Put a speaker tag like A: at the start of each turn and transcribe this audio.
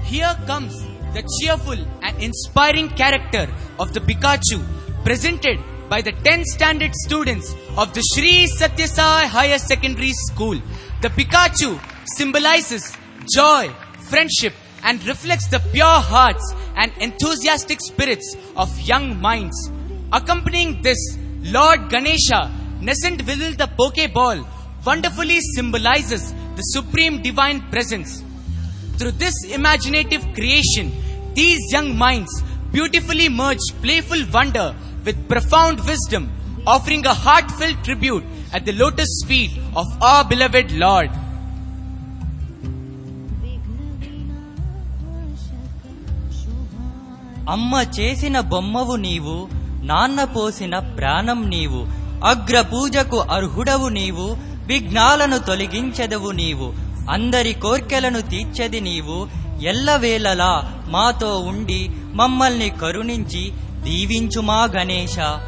A: here comes the cheerful and inspiring character of the Pikachu, presented by the 10th standard students of the Shri Satya Sai Higher Secondary School. The Pikachu symbolizes joy, friendship, and reflects the pure hearts and enthusiastic spirits of young minds. Accompanying this, Lord Ganesha, nascent within the Pokeball, wonderfully symbolizes the supreme divine presence. Through this imaginative creation, these young minds beautifully merge playful wonder with profound wisdom, offering a heartfelt tribute at the lotus feet of our beloved Lord.
B: అమ్మ చేసిన బొమ్మవు నీవు, నాన్న పోసిన ప్రాణం నీవు, అగ్ర పూజకు అర్హుడవు నీవు, విఘ్నాలను తొలగించెదవు నీవు, అందరి కోర్కెలను తీర్చెది నీవు, ఎల్లవేళలా మాతో ఉండి మమ్మల్ని కరుణించి దీవించుమా గణేశ.